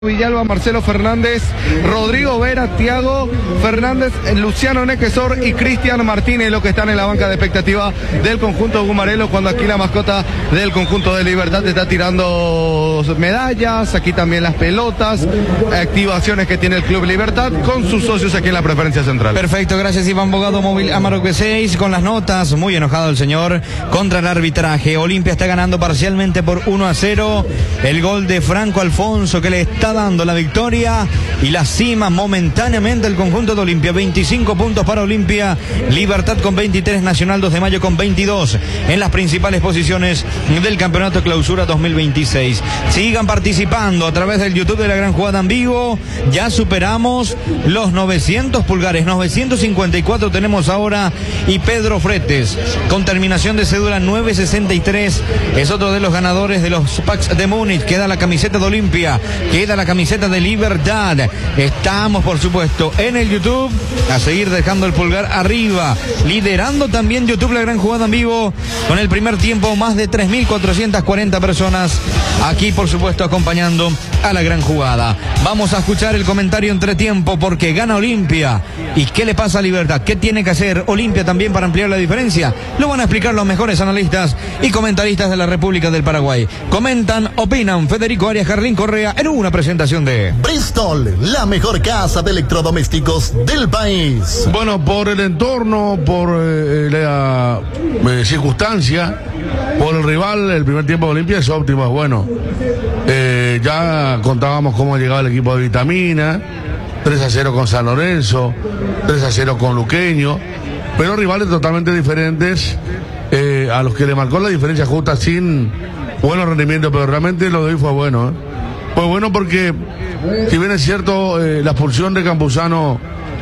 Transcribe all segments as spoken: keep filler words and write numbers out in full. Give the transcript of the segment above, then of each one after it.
Villalba, Marcelo Fernández, Rodrigo Vera, Tiago Fernández, Luciano Nequesor y Cristian Martínez, los que están en la banca de expectativa del conjunto Gumarelo, cuando aquí la mascota del conjunto de Libertad está tirando medallas, aquí también las pelotas, activaciones que tiene el Club Libertad con sus socios aquí en la preferencia central. Perfecto, gracias Iván Bogado, Móvil Amarok B seis, con las notas, muy enojado el señor contra el arbitraje. Olimpia está ganando parcialmente por uno a cero, el gol de Franco Alfonso que le está dando la victoria y la cima momentáneamente el conjunto de Olimpia. Veinticinco puntos para Olimpia, Libertad con veintitrés, Nacional dos de Mayo con veintidós en las principales posiciones del campeonato Clausura dos mil veintiséis. Sigan participando a través del YouTube de La Gran Jugada en vivo. Ya superamos los novecientos pulgares, novecientos cincuenta y cuatro tenemos ahora, y Pedro Fretes con terminación de cédula nueve sesenta y tres es otro de los ganadores de los packs de Múnich. Queda la camiseta de Olimpia, queda la camiseta de Libertad. Estamos por supuesto en el YouTube, a seguir dejando el pulgar arriba, liderando también YouTube La Gran Jugada en vivo con el primer tiempo, más de tres mil cuatrocientas cuarenta personas aquí por supuesto acompañando a La Gran Jugada. Vamos a escuchar el comentario entretiempo porque gana Olimpia. ¿Y qué le pasa a Libertad? ¿Qué tiene que hacer Olimpia también para ampliar la diferencia? Lo van a explicar los mejores analistas y comentaristas de la República del Paraguay. Comentan, opinan Federico Arias, Carlín Correa en una presentación de Bristol, la mejor casa de electrodomésticos del país. Bueno, por el entorno, por eh, la eh, circunstancia, por el rival, el primer tiempo de Olimpia es óptimo, es bueno. Eh, ya contábamos cómo llegaba el equipo de Vitamina, tres a cero con San Lorenzo, tres a cero con Luqueño, pero rivales totalmente diferentes, eh, a los que le marcó la diferencia justa sin buenos rendimientos, pero realmente lo de hoy fue bueno, ¿eh? Fue bueno porque, si bien es cierto, eh, la expulsión de Campuzano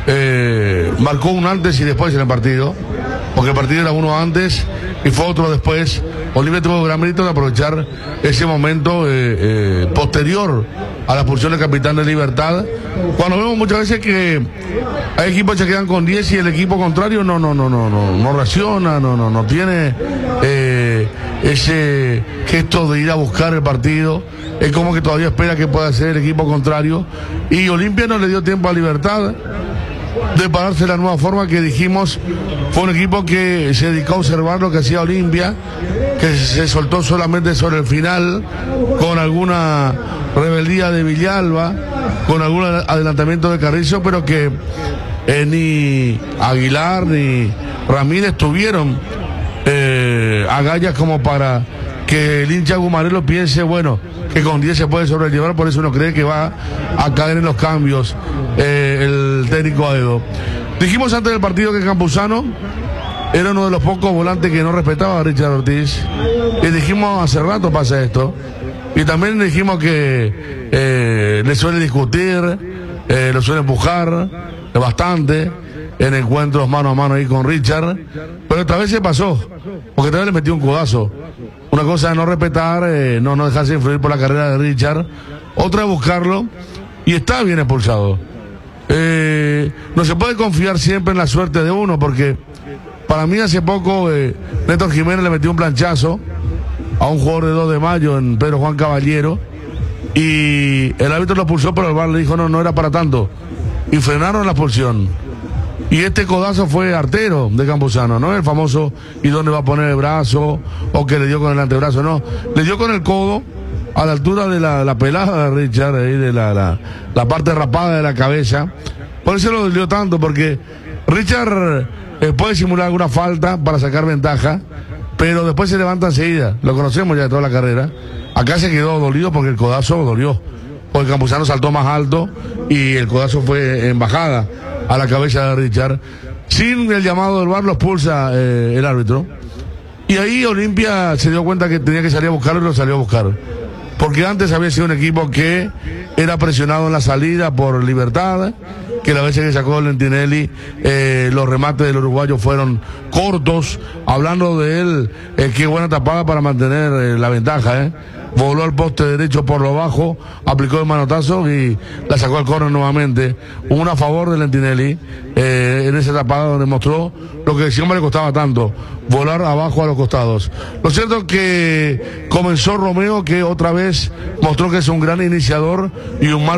eh, marcó un antes y después en el partido, porque el partido era uno antes y fue otro después. Olimpia tuvo gran mérito de aprovechar ese momento eh, eh, posterior a la expulsión del capitán de Libertad, cuando vemos muchas veces que hay equipos que se quedan con diez y el equipo contrario no no no no no no reacciona, no no no tiene eh, ese gesto de ir a buscar el partido. Es como que todavía espera que pueda hacer el equipo contrario, y Olimpia no le dio tiempo a Libertad de pararse de la nueva forma que dijimos. Fue un equipo que se dedicó a observar lo que hacía Olimpia, que se soltó solamente sobre el final, con alguna rebeldía de Villalba, con algún adelantamiento de Carrizo, pero que eh, ni Aguilar ni Ramírez tuvieron eh, agallas como para que el hincha Gumarelo piense, bueno, que con diez se puede sobrellevar. Por eso uno cree que va a caer en los cambios eh, el técnico Aedo. Dijimos antes del partido que Campuzano era uno de los pocos volantes que no respetaba a Richard Ortiz, y dijimos hace rato pasa esto, y también dijimos que eh, le suele discutir, eh, lo suele empujar bastante en encuentros mano a mano ahí con Richard, pero esta vez se pasó, porque esta vez le metió un codazo. Una cosa es no respetar, eh, no, no dejarse influir por la carrera de Richard, otra es buscarlo, y está bien expulsado. Eh, no se puede confiar siempre en la suerte de uno, porque para mí hace poco eh, Néstor Jiménez le metió un planchazo a un jugador de dos de mayo en Pedro Juan Caballero, y el árbitro lo expulsó, pero el V A R le dijo no, no era para tanto, y frenaron la expulsión. Y este codazo fue artero de Campuzano, no el famoso y dónde va a poner el brazo, o que le dio con el antebrazo, no, le dio con el codo a la altura de la, la pelada de Richard, ahí de la, la, la parte rapada de la cabeza. Por eso lo dolió tanto, porque Richard eh, puede simular alguna falta para sacar ventaja, pero después se levanta enseguida, lo conocemos ya de toda la carrera. Acá se quedó dolido porque el codazo dolió, porque Campuzano saltó más alto y el codazo fue en bajada a la cabeza de Richard. Sin el llamado del V A R lo expulsa eh, el árbitro, y ahí Olimpia se dio cuenta que tenía que salir a buscarlo, y lo salió a buscar, porque antes había sido un equipo que era presionado en la salida por Libertad, que la vez que sacó Lentinelli, eh, los remates del uruguayo fueron cortos. Hablando de él, eh, qué buena tapada para mantener eh, la ventaja, eh. voló al poste derecho por lo bajo, aplicó el manotazo y la sacó al córner nuevamente. Un a favor de Lentinelli eh, en esa tapada donde mostró lo que siempre le costaba tanto, volar abajo a los costados. Lo cierto es que comenzó Romeo, que otra vez mostró que es un gran iniciador y un mal